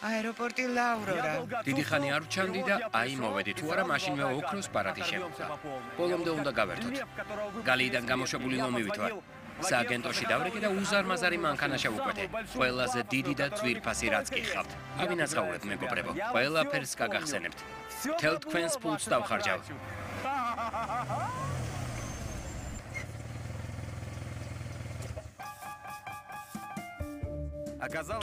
აეროპორტი ლავრორა. დიდი ხანი არ ვჩანდი და აი მოვედი თუ არა მაშინვე ოქროს პარადი შემოხდა. ბოლომდე უნდა გავერთოთ. გალიიდან გამოშვებული ლომივით ვარ. სააგენტოში დავრეკე და უზარმაზარი მანქანა შევუკვეთე. ყველაზე დიდი და ძვირფასი რაც გიხავთ. ავინაცხაურეთ მეგობრებო. ყველაფერს გაგახსენებთ. მთელ თქვენს ფულს დავხარჯავ.